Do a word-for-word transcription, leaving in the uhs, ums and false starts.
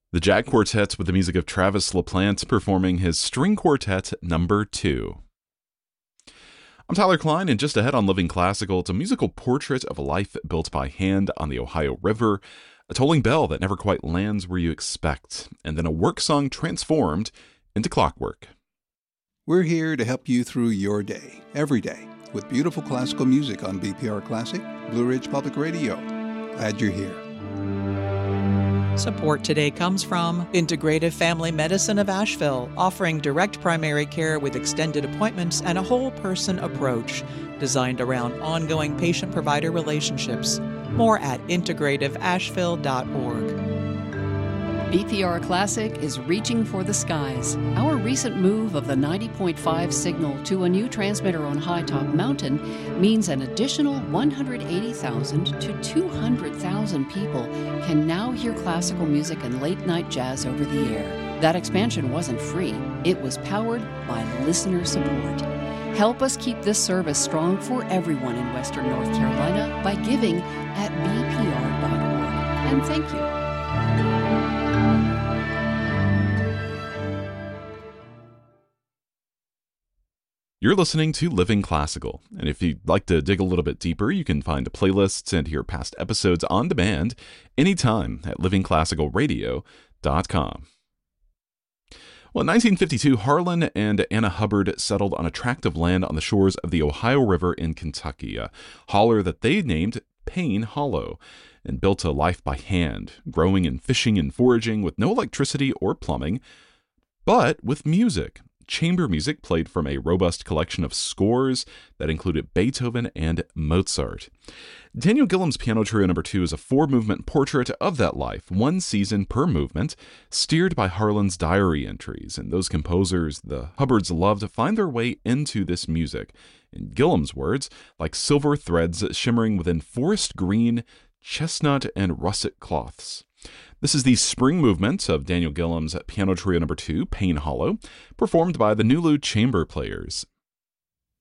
The Jag Quartet with the music of Travis LaPlante performing his String Quartet number two. I'm Tyler Klein, and just ahead on Living Classical, it's a musical portrait of a life built by hand on the Ohio River, a tolling bell that never quite lands where you expect, and then a work song transformed into clockwork. We're here to help you through your day, every day, with beautiful classical music on B P R Classic, Blue Ridge Public Radio. Glad you're here. Support today comes from Integrative Family Medicine of Asheville, offering direct primary care with extended appointments and a whole-person approach designed around ongoing patient-provider relationships. More at integrative asheville dot org. B P R Classic is reaching for the skies. Our recent move of the ninety point five signal to a new transmitter on High Top Mountain means an additional one hundred eighty thousand to two hundred thousand people can now hear classical music and late-night jazz over the air. That expansion wasn't free. It was powered by listener support. Help us keep this service strong for everyone in Western North Carolina by giving at b p r dot org. And thank you. You're listening to Living Classical, and if you'd like to dig a little bit deeper, you can find playlists and hear past episodes on demand anytime at living classical radio dot com. Well, in nineteen fifty-two, Harlan and Anna Hubbard settled on a tract of land on the shores of the Ohio River in Kentucky, a holler that they named Payne Hollow, and built a life by hand, growing and fishing and foraging with no electricity or plumbing, but with music. Chamber music played from a robust collection of scores that included Beethoven and Mozart. Daniel Gillum's Piano Trio number two is a four-movement portrait of that life, one season per movement, steered by Harlan's diary entries, and those composers the Hubbards loved find their way into this music. In Gillum's words, like silver threads shimmering within forest green, chestnut, and russet cloths. This is the spring movement of Daniel Gillum's Piano Trio number two, Payne Hollow, performed by the Nulu Chamber Players.